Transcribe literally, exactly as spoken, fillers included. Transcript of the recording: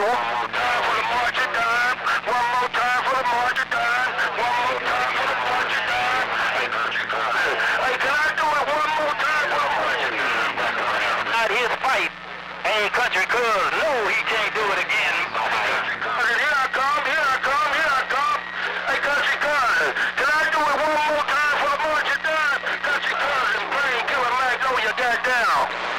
one more time for the march of time. One more time for the march of time. One more time for the march of time. Hey, country cousin. Hey, can I do it one more time for the march of time? Not his fight. Hey, country cousin. No, he can't do it again. Country cousin, here I come, here I come, here I come. Hey, country cousin. Can I do it one more time for the march of time? Country cousin, bring, give a Magnolia that down.